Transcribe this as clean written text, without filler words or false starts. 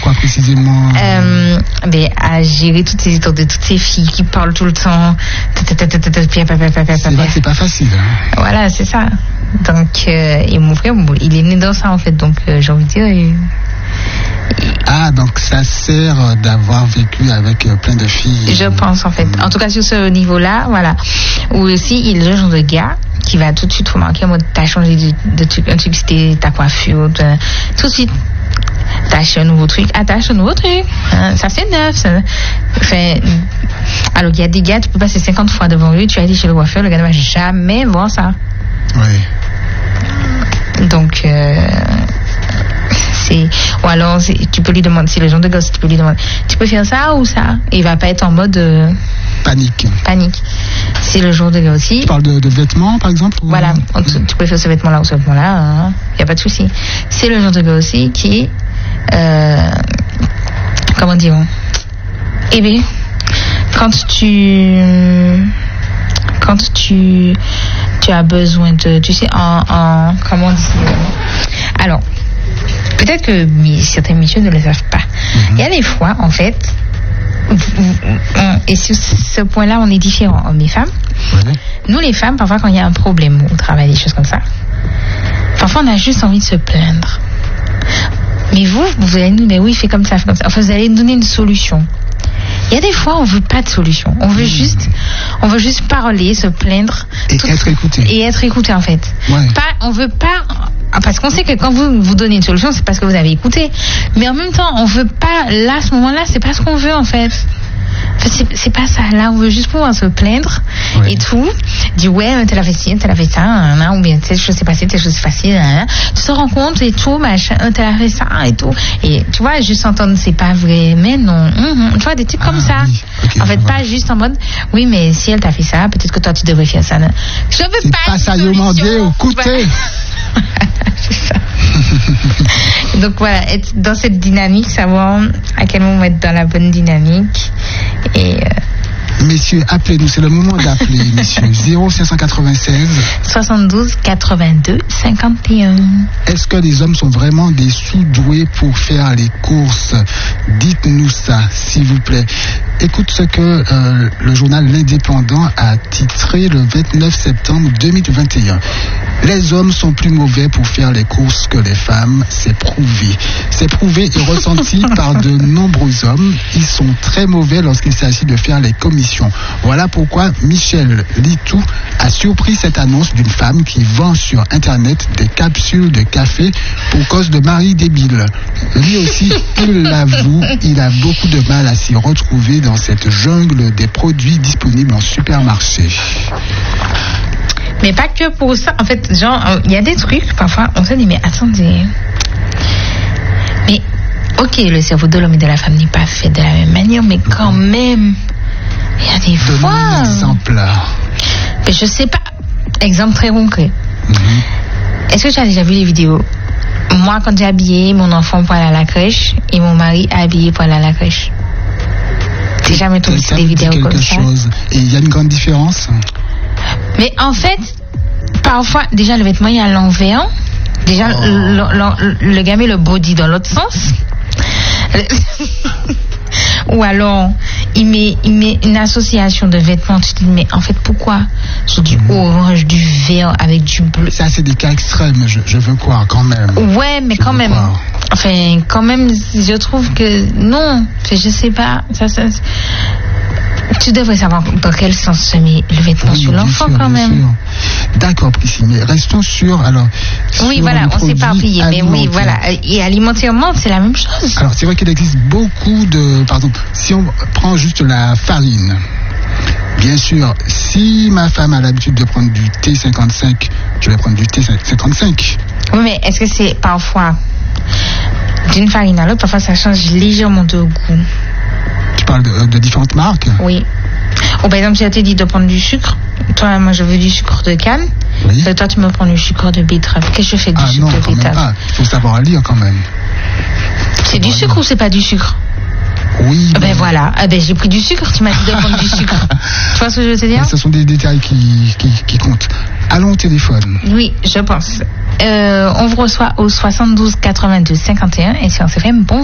quoi précisément? À gérer toutes ces histoires de toutes ces filles qui parlent tout le temps. C'est vrai que c'est pas facile. Hein. Voilà, c'est ça. Donc, et mon frère, il est né dans ça en fait. Donc, j'ai envie de dire. Donc ça sert d'avoir vécu avec plein de filles. Je pense en fait. En tout cas sur ce niveau-là, voilà. Ou aussi il est le genre de gars qui va tout de suite remarquer en mode t'as changé de truc, un truc c'était ta coiffure, tout de suite t'as acheté un nouveau truc, ça c'est neuf. Ça. Enfin, alors il y a des gars, tu peux passer 50 fois devant eux, tu as dit chez le coiffeur, le gars ne va jamais voir ça. Oui. Donc ou alors tu peux lui demander, si le genre de gosse, tu peux lui demander tu peux faire ça ou ça, et il va pas être en mode panique. Si le genre de gars aussi, tu parles de vêtements par exemple ou... Voilà, tu peux faire ce vêtement là ou ce vêtement là, y a pas de souci. C'est le genre de gars aussi qui comment dire, eh bien quand tu as besoin de, tu sais, en comment dire, alors peut-être que certains messieurs ne le savent pas. Il y a des fois, en fait, et sur ce point-là, on est différents, hommes et femmes. Nous, les femmes, parfois, quand il y a un problème au travail, des choses comme ça, parfois, on a juste envie de se plaindre. Mais vous allez nous dire, oui, fais comme ça, fais comme ça. Enfin, vous allez nous donner une solution. Il y a des fois, on veut pas de solution. On veut juste parler, se plaindre. Et être écouté. Et être écouté, en fait. Ouais. On veut pas, parce qu'on sait que quand vous donnez une solution, c'est parce que vous avez écouté. Mais en même temps, on veut pas, là, à ce moment-là, c'est pas ce qu'on veut, en fait. Enfin, c'est pas ça. Là, on veut juste pouvoir se plaindre et tout. Dire, ouais, t'as fait ci, t'as fait ça, ou bien, telle chose s'est passée, telle chose c'est facile, tu te rends compte et tout, machin, t'as fait ça et tout. Et tu vois, juste entendre, c'est pas vrai, mais non. Tu vois, des trucs comme ça. Oui. Okay, en fait, pas juste en mode, oui, mais si elle t'a fait ça, peut-être que toi, tu devrais faire ça. Je veux c'est pas ça, demander ou coûter. C'est ça. Donc voilà, être dans cette dynamique, savoir à quel moment être dans la bonne dynamique. Et messieurs, appelez-nous, c'est le moment d'appeler, messieurs. 0596 72 82 51. Est-ce que les hommes sont vraiment des sous-doués pour faire les courses? Dites-nous ça, s'il vous plaît. Écoute ce que le journal L'Indépendant a titré le 29 septembre 2021. Les hommes sont plus mauvais pour faire les courses que les femmes, c'est prouvé. C'est prouvé et ressenti par de nombreux hommes. Ils sont très mauvais lorsqu'il s'agit de faire les commissions. Voilà pourquoi Michel Litou a surpris cette annonce d'une femme qui vend sur Internet des capsules de café pour cause de mari débile. Lui aussi, il l'avoue, il a beaucoup de mal à s'y retrouver dans cette jungle des produits disponibles en supermarché. Mais pas que pour ça. En fait, genre, il y a des trucs, parfois, on se dit, mais attendez. Mais, ok, le cerveau de l'homme et de la femme n'est pas fait de la même manière, mais quand même, il y a des fois. Un exemple. Mais je sais pas. Exemple très concret. Est-ce que tu as déjà vu les vidéos? Moi, quand j'ai habillé mon enfant pour aller à la crèche, et mon mari a habillé pour aller à la crèche. J'ai jamais trouvé des vidéos comme ça. Et il y a une grande différence? Mais en fait, parfois, déjà le vêtement il est à l'envers. Déjà, le gars met le body dans l'autre sens. Ou alors, il met une association de vêtements. Tu te dis, mais en fait, pourquoi? Sur du orange, du vert avec du bleu. Ça, c'est des cas extrêmes, je veux croire, quand même. Ouais, mais quand même. Enfin, quand même, je trouve que non. Enfin, je sais pas. Tu devrais savoir dans quel sens se met le vêtement sur l'enfant, quand même. Sûr. D'accord, Priscille, mais restons sur. Alors, oui, voilà, on s'est pas plié, mais oui, voilà. Et alimentairement, c'est la même chose. Alors, c'est vrai qu'il existe beaucoup de. Par exemple, si on prend juste la farine, bien sûr, si ma femme a l'habitude de prendre du T55, je vais prendre du T55. Oui, mais est-ce que c'est parfois d'une farine à l'autre, parfois ça change légèrement de goût? Tu parles de différentes marques? Oui. Ou par exemple, si je t'ai dit de prendre du sucre, toi, moi je veux du sucre de canne, oui. Toi tu me prends du sucre de betterave. Qu'est-ce que je fais du sucre de betterave? Il faut savoir lire quand même. C'est du sucre ou c'est pas du sucre? Oui. Ben voilà, j'ai pris du sucre, tu m'as dit de prendre du sucre. Tu vois ce que je veux te dire? Ce sont des détails qui comptent. Allons au téléphone. Oui, je pense. On vous reçoit au 72 82 51 et sur CFM. Bon